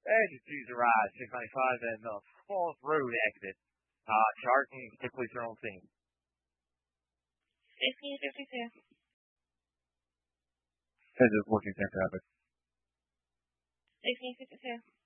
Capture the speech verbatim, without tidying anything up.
As you choose to ride six ninety-five and the Falls Road exit. Uh, chart and stick police are on scene. fifteen fifty-two. Heads up, working ten traffic. sixteen fifty-two.